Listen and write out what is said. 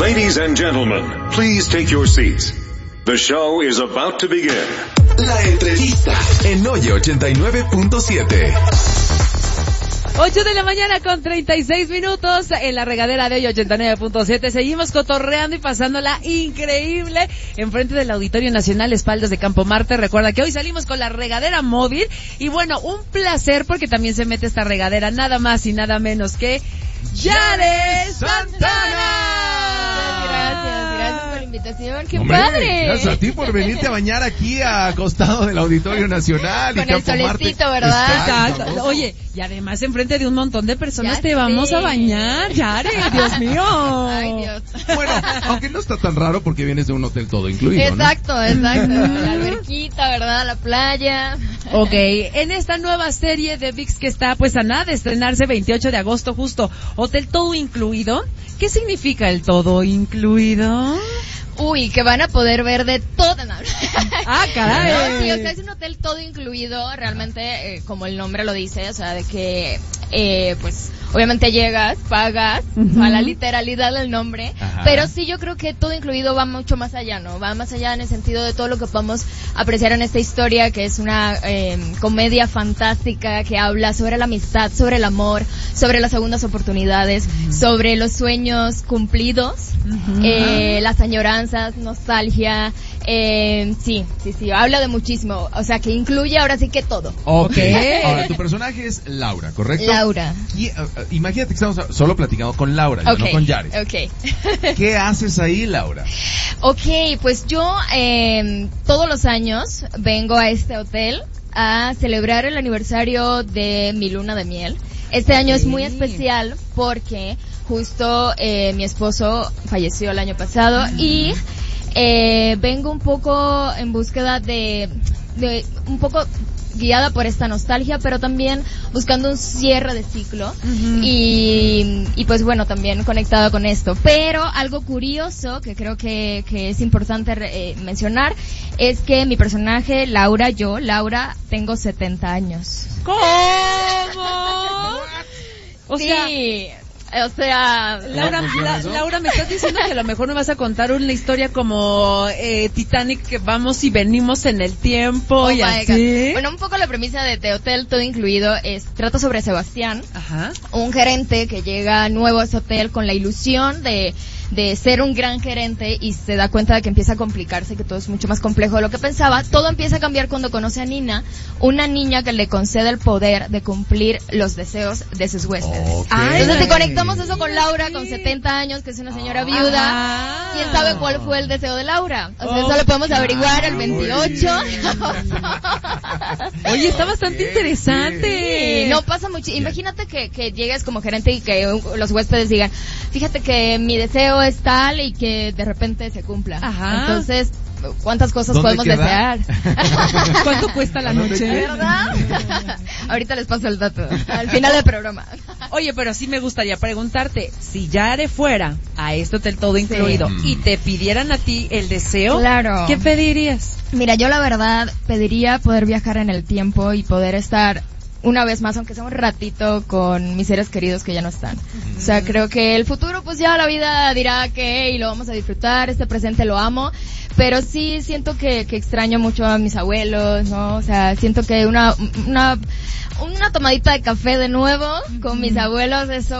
Ladies and gentlemen, please take your seats. The show is about to begin. La entrevista en Oye 89.7. 8 de la mañana con 36 minutos en la regadera de Oye 89.7. Seguimos cotorreando y pasándola increíble enfrente del Auditorio Nacional Espaldas de Campo Marte. Recuerda que hoy salimos con la regadera móvil y bueno, un placer porque también se mete esta regadera nada más y nada menos que Yare Santana. Gracias por la invitación, qué Hombre, padre. Gracias a ti por venirte a bañar aquí a costado del Auditorio Nacional. Con y el Campo solecito, Marte. ¿verdad? Exacto. Oye, y además enfrente de un montón de personas Ya te sé. vamos a bañar, Yare, Dios mío. Ay, Dios. Bueno, aunque no está tan raro porque vienes de un hotel todo incluido, Exacto. La alberquita, ¿verdad? La playa. Ok, en esta nueva serie de ViX que está pues a nada de estrenarse 28 de agosto justo, hotel todo incluido. ¿Qué significa el todo incluido? Uy, que van a poder ver de todo. No. Ah, caray. No, sí, o sea, es un hotel todo incluido, realmente, como el nombre lo dice, o sea, de que, pues, obviamente llegas, pagas, a la literalidad del nombre, Ajá. pero sí yo creo que todo incluido va mucho más allá, ¿no? Va más allá en el sentido de todo lo que podemos apreciar en esta historia, que es una comedia fantástica que habla sobre la amistad, sobre el amor, sobre las segundas oportunidades, sobre los sueños cumplidos, las añoranzas, nostalgia, sí, habla de muchísimo, o sea que incluye ahora sí que todo. Ok. Ahora, tu personaje es Laura, ¿correcto? Laura. Imagínate que estamos solo platicando con Laura, no con Yare. Okay. ¿Qué haces ahí, Laura? Ok, pues yo todos los años vengo a este hotel a celebrar el aniversario de mi luna de miel. Este año es muy especial porque justo mi esposo falleció el año pasado y vengo un poco en búsqueda de un poco guiada por esta nostalgia, pero también buscando un cierre de ciclo y pues bueno, también conectado con esto. Pero algo curioso que creo que es importante mencionar es que mi personaje, Laura, tengo 70 años. ¿Cómo? O sea, Laura, me estás diciendo que a lo mejor me vas a contar una historia como Titanic, que vamos y venimos en el tiempo y así. Bueno, un poco la premisa de Hotel Todo Incluido trata sobre Sebastián, ajá, un gerente que llega nuevo a ese hotel con la ilusión de ser un gran gerente y se da cuenta de que empieza a complicarse, que todo es mucho más complejo de lo que pensaba. Todo empieza a cambiar cuando conoce a Nina, una niña que le concede el poder de cumplir los deseos de sus huéspedes. Okay. Entonces, si conectamos eso con Laura, con 70 años, que es una señora viuda, ¿quién sabe cuál fue el deseo de Laura? O sea, eso lo podemos averiguar el 28. Oye, está bastante interesante. Sí, no pasa mucho. Imagínate que llegues como gerente y que los huéspedes digan, fíjate que mi deseo es tal y que de repente se cumpla. Ajá. Entonces, ¿cuántas cosas podemos desear? ¿Cuánto cuesta la noche? ¿Verdad? Ahorita les paso el dato al final del programa. Oye, pero sí me gustaría preguntarte, si Yare fuera a este hotel todo incluido y te pidieran a ti el deseo, claro, ¿qué pedirías? Mira, yo la verdad pediría poder viajar en el tiempo y poder estar una vez más, aunque sea un ratito, con mis seres queridos que ya no están. O sea, creo que el futuro, pues ya la vida dirá que y lo vamos a disfrutar, este presente lo amo, pero sí siento que extraño mucho a mis abuelos, ¿no? O sea, siento que una tomadita de café de nuevo con mis abuelos, eso